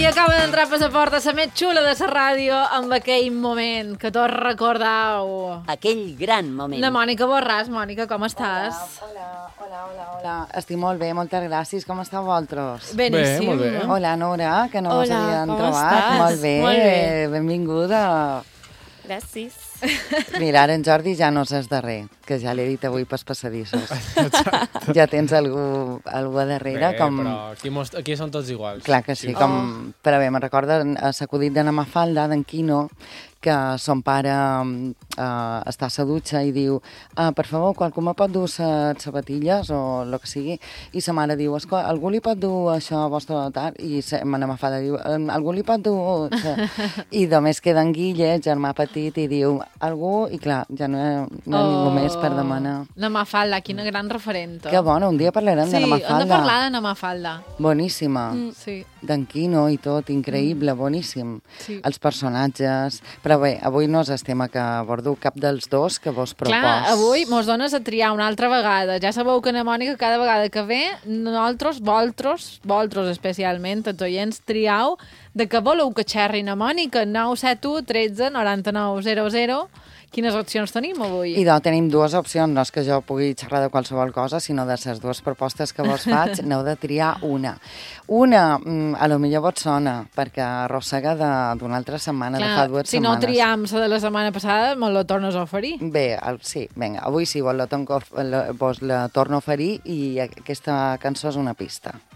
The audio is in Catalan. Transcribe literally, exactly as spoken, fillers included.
I acaba d'entrar per la porta la més xula de la ràdio amb aquell moment que tots recordau. Aquell gran moment. La Mònica Borràs. Mònica, com estàs? Hola, hola, hola, hola. Estic molt bé, moltes gràcies. Com esteu vosaltres? Beníssim. Bé, molt bé. Hola, Nora, que no us Hola, havien com trobat. estàs? Molt bé, Molt bé. benvinguda. Gràcies. Mira, ara en Jordi ja no és darrer, que ja l'he dit avui pels passadissos. Ja tens algú, algú a darrere. Bé, com... però aquí, mos, aquí són tots iguals. Clar que sí, com... Però bé, me'n recorda l'acudit de na Mafalda, d'en Quino, que son pare uh, està a sa dutxa i diu uh, per favor, qualcú me pot dur les sabatilles o el que sigui? I sa mare diu, escolta, algú li pot dur això a vostre tard? I na Mafalda diu, algú li pot dur... I només queda en Guille, germà petit, i diu, algú... I clar, ja no hi ha, no hi ha ningú més per demanar. Na Mafalda, quina gran referent. Que bona, un dia parlarem sí, de na Mafalda. hem de parlar de na Mafalda. Boníssima. Mm, sí. D'en Quino i tot, increïble, mm. boníssim. Sí. Els personatges... Però bé, avui no és el tema que abordo cap dels dos que vos propòs. Clar, avui mos dones a triar una altra vegada. Ja sabeu que na Mònica cada vegada que ve, nosaltres, vosaltres, vosaltres especialment, els oients, triau de què voleu que xerri na Mònica. nou set u tretze noranta-nou zero zero. Quines opcions tenim avui? I doncs tenim dues opcions, no és que jo pugui xerrar de qualsevol cosa, sinó de les dues propostes que vos faig, n'heu de triar una. Una, a lo millor vos sona, perquè arrossega d'una altra setmana, Clar, de fa dues si setmanes. no triam la de la setmana passada, me la tornes a oferir. Bé, el, sí, vinga, avui sí, vos la, tonco, la, vos la torno a oferir i aquesta cançó és una pista.